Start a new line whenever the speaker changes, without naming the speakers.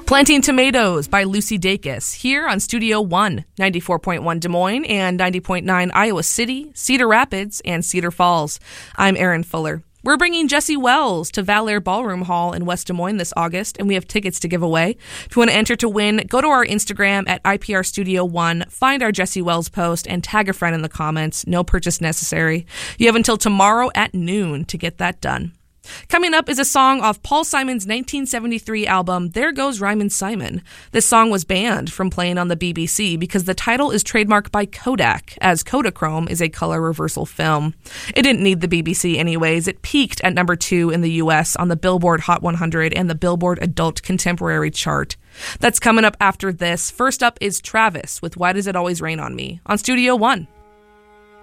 Planting Tomatoes by Lucy Dacus, here on Studio One, 94.1 Des Moines and 90.9 Iowa City, Cedar Rapids, and Cedar Falls. I'm Erin Fuller. We're bringing Jesse Wells to Valair Ballroom Hall in West Des Moines this August, and we have tickets to give away. If you want to enter to win, go to our Instagram at IPR Studio One, find our Jesse Wells post, and tag a friend in the comments. No purchase necessary. You have until tomorrow at noon to get that done. Coming up is a song off Paul Simon's 1973 album, There Goes Rhymin' Simon. This song was banned from playing on the BBC because the title is trademarked by Kodak, as Kodachrome is a color reversal film. It didn't need the BBC anyways. It peaked at number 2 in the US on the Billboard Hot 100 and the Billboard Adult Contemporary chart. That's coming up after this. First up is Travis with Why Does It Always Rain on Me on Studio One.